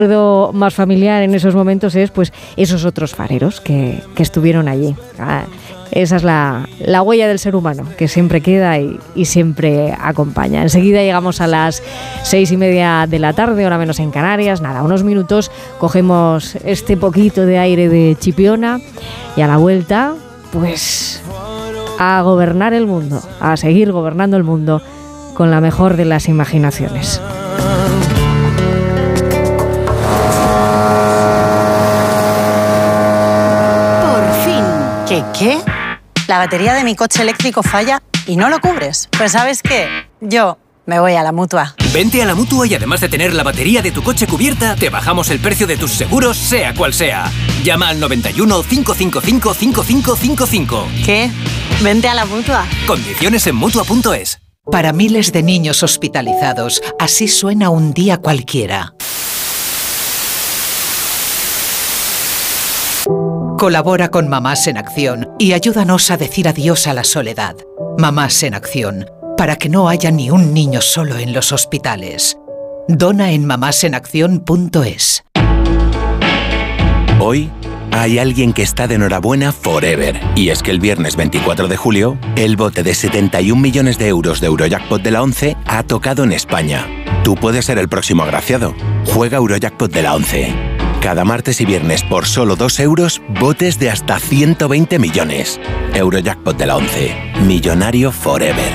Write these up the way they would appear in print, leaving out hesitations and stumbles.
recuerdo más familiar en esos momentos es pues esos otros fareros que estuvieron allí. Esa es la huella del ser humano, que siempre queda y siempre acompaña. Enseguida llegamos a las 6:30 de la tarde, hora menos en Canarias. Nada, unos minutos, cogemos este poquito de aire de Chipiona y a la vuelta, pues a gobernar el mundo, a seguir gobernando el mundo con la mejor de las imaginaciones. ¿Qué? La batería de mi coche eléctrico falla y no lo cubres. Pues ¿sabes qué? Yo me voy a la Mutua. Vente a la Mutua y además de tener la batería de tu coche cubierta, te bajamos el precio de tus seguros, sea cual sea. Llama al 91 555 5555. ¿Qué? Vente a la Mutua. Condiciones en Mutua.es. Para miles de niños hospitalizados, así suena un día cualquiera. Colabora con Mamás en Acción y ayúdanos a decir adiós a la soledad. Mamás en Acción, para que no haya ni un niño solo en los hospitales. Dona en mamásenacción.es. Hoy hay alguien que está de enhorabuena forever. Y es que el viernes 24 de julio, el bote de 71 millones de euros de Eurojackpot de la 11 ha tocado en España. Tú puedes ser el próximo agraciado. Juega Eurojackpot de la 11. Cada martes y viernes por solo 2 euros, botes de hasta 120 millones. Eurojackpot de la 11. Millonario forever.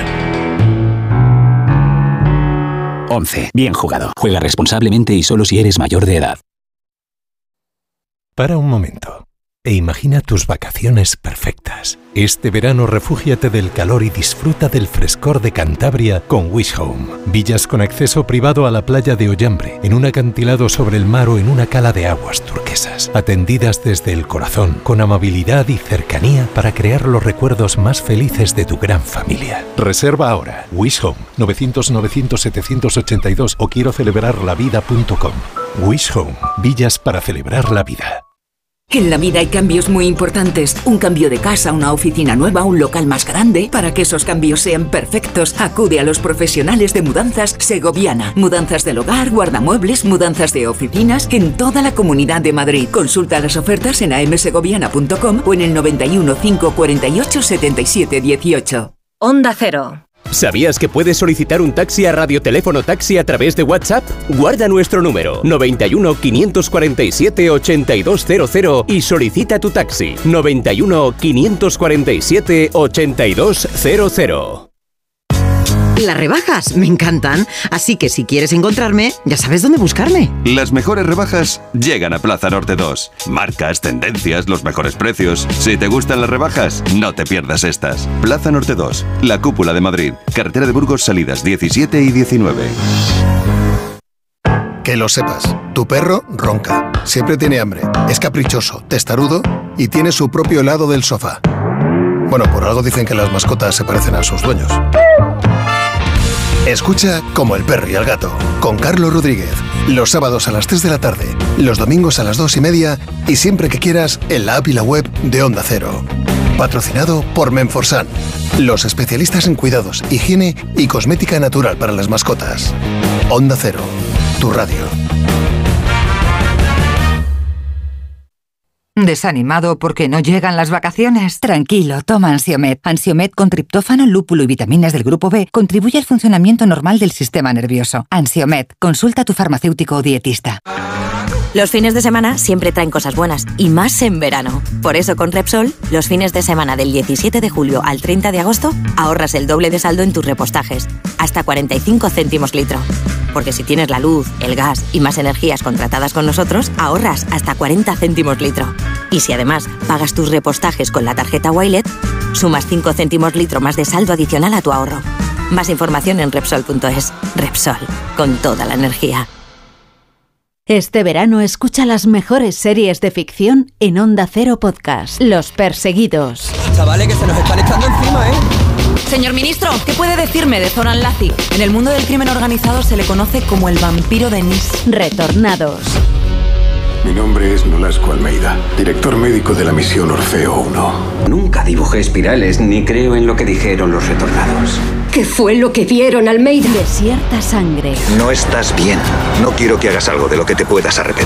11. Bien jugado. Juega responsablemente y solo si eres mayor de edad. Para un momento e imagina tus vacaciones perfectas. Este verano refúgiate del calor y disfruta del frescor de Cantabria con Wish Home. Villas con acceso privado a la playa de Ollambre, en un acantilado sobre el mar o en una cala de aguas turquesas. Atendidas desde el corazón, con amabilidad y cercanía para crear los recuerdos más felices de tu gran familia. Reserva ahora. Wish Home, 900-900-782 o quiero celebrarlavida.com. Wish Home, villas para celebrar la vida. En la vida hay cambios muy importantes. Un cambio de casa, una oficina nueva, un local más grande. Para que esos cambios sean perfectos, acude a los profesionales de Mudanzas Segoviana. Mudanzas del hogar, guardamuebles, mudanzas de oficinas en toda la Comunidad de Madrid. Consulta las ofertas en amsegoviana.com o en el 91 548 77 18. Onda Cero. ¿Sabías que puedes solicitar un taxi a Radioteléfono Taxi a través de WhatsApp? Guarda nuestro número 91 547 8200 y solicita tu taxi 91 547 8200. Las rebajas me encantan, así que si quieres encontrarme, ya sabes dónde buscarme. Las mejores rebajas llegan a Plaza Norte 2. Marcas, tendencias, los mejores precios. Si te gustan las rebajas, no te pierdas estas. Plaza Norte 2, la cúpula de Madrid. Carretera de Burgos, salidas 17 y 19. Que lo sepas, tu perro ronca, siempre tiene hambre, es caprichoso, testarudo y tiene su propio helado del sofá. Bueno, por algo dicen que las mascotas se parecen a sus dueños. Escucha Como el perro y el gato, con Carlos Rodríguez, los sábados a las 3 de la tarde, los domingos a las 2:30 y siempre que quieras en la app y la web de Onda Cero. Patrocinado por Menforsan, los especialistas en cuidados, higiene y cosmética natural para las mascotas. Onda Cero, tu radio. ¿Desanimado porque no llegan las vacaciones? Tranquilo, toma Ansiomed. Ansiomed con triptófano, lúpulo y vitaminas del grupo B contribuye al funcionamiento normal del sistema nervioso. Ansiomed, consulta a tu farmacéutico o dietista. Los fines de semana siempre traen cosas buenas, y más en verano. Por eso con Repsol, los fines de semana del 17 de julio al 30 de agosto, ahorras el doble de saldo en tus repostajes, hasta 45 céntimos litro. Porque si tienes la luz, el gas y más energías contratadas con nosotros, ahorras hasta 40 céntimos litro. Y si además pagas tus repostajes con la tarjeta Wilet, sumas 5 céntimos litro más de saldo adicional a tu ahorro. Más información en Repsol.es. Repsol, con toda la energía. Este verano escucha las mejores series de ficción en Onda Cero Podcast. Los Perseguidos. Chavales, que se nos están echando encima, ¿eh? Señor ministro, ¿qué puede decirme de Zoran Lazi? En el mundo del crimen organizado se le conoce como el vampiro de Nice. Retornados. Mi nombre es Nolasco Almeida, director médico de la misión Orfeo 1. Nunca dibujé espirales ni creo en lo que dijeron los retornados. ¿Qué fue lo que vieron, Almeida? Desierta sangre. No estás bien. No quiero que hagas algo de lo que te puedas arrepentir.